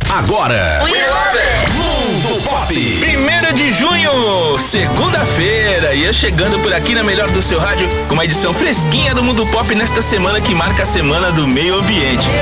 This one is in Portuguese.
agora. Mundo Pop. 1º de junho, segunda-feira, e eu chegando por aqui na melhor do seu rádio com uma edição fresquinha do Mundo Pop nesta semana que marca a Semana do Meio Ambiente.